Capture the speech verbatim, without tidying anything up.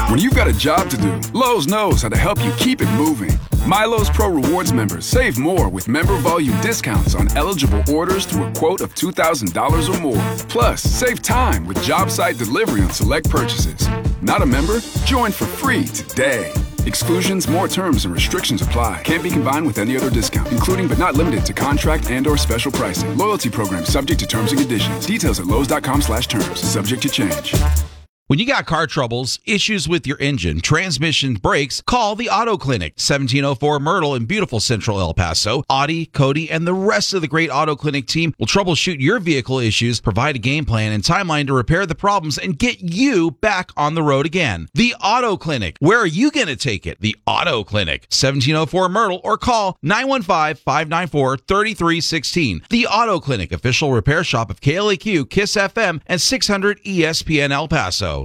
When you've got a job to do, Lowe's knows how to help you keep it moving. MyLowe's Pro Rewards members save more with member volume discounts on eligible orders through a quote of two thousand dollars or more. Plus, save time with job site delivery on select purchases. Not a member? Join for free today. Exclusions, more terms, and restrictions apply. Can't be combined with any other discount, including but not limited to contract and or special pricing. Loyalty program subject to terms and conditions. Details at Lowe's.com slash terms. Subject to change. When you got car troubles, issues with your engine, transmission, brakes, call the Auto Clinic. seventeen oh four Myrtle in beautiful Central El Paso. Audie, Cody, and the rest of the great Auto Clinic team will troubleshoot your vehicle issues, provide a game plan and timeline to repair the problems, and get you back on the road again. The Auto Clinic. Where are you going to take it? The Auto Clinic. seventeen oh four Myrtle or call nine one five, five nine four, three three one six. The Auto Clinic, official repair shop of K L A Q, KISS F M, and six hundred E S P N El Paso.